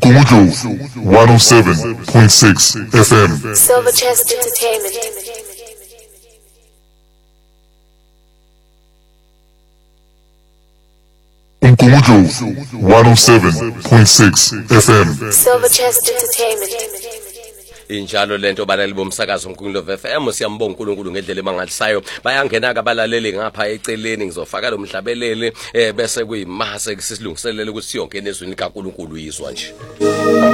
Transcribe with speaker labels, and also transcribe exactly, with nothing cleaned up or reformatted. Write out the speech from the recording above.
Speaker 1: Nkuluju one oh seven point six F M.
Speaker 2: Silver Chest Entertainment.
Speaker 1: Nkuluju one oh seven point six F M.
Speaker 2: Silver Chest Entertainment.
Speaker 3: Injalo lento balali bomsakazo uNkulunkulu F M siyambonga uNkulunkulu ngendlela emangalisayo bayangena kabalaleli ngapha eceleni ngizofaka lo mhlabeleli eh bese kuyimase sisilungiselele ukuthi siyongena ezweni kaNkulunkulu izwa nje.